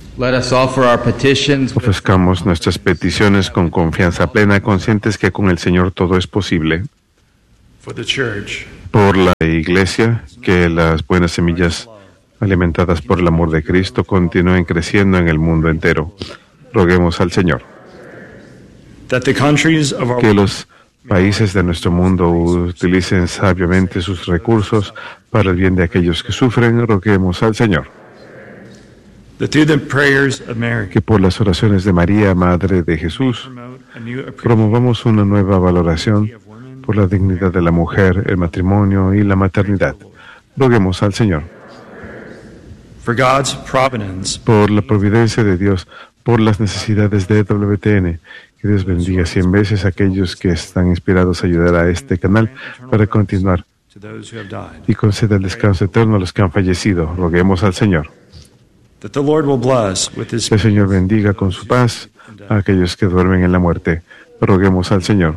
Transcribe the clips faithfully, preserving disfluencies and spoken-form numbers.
Let us offer our petitions with Ofrezcamos nuestras peticiones con confianza plena, conscientes que con el Señor todo es posible. for the church, Por la Iglesia, que las buenas semillas alimentadas por el amor de Cristo continúen creciendo en el mundo entero. Roguemos al Señor. that the countries of our Que los países de nuestro mundo utilicen sabiamente sus recursos para el bien de aquellos que sufren. Roguemos al Señor. that through the prayers of Mary, Que por las oraciones de María, Madre de Jesús, promote a new appreciation promovamos una nueva valoración por la dignidad de la mujer, el matrimonio y la maternidad. Roguemos al Señor. for God's providence, Por la providencia de Dios, por las necesidades de W T N. Que Dios bendiga cien veces a aquellos que están inspirados a ayudar a este canal para continuar to those who have died, y conceda el descanso eterno a los que han fallecido. Roguemos al Señor. that the Lord will bless with His Que el Señor bendiga con su paz a aquellos que duermen en la muerte. Roguemos al Señor.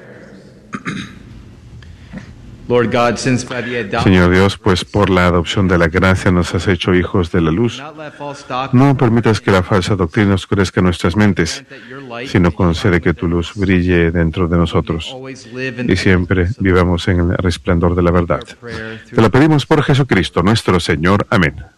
Lord God, since by the adoption Señor Dios, pues por la adopción de la gracia nos has hecho hijos de la luz. not let false doctrine No permitas que la falsa doctrina oscurezca nuestras mentes, that your light sino concede que tu luz brille dentro de nosotros always live in y siempre vivamos en el resplandor de la verdad. Te lo pedimos por Jesucristo, nuestro Señor. Amén.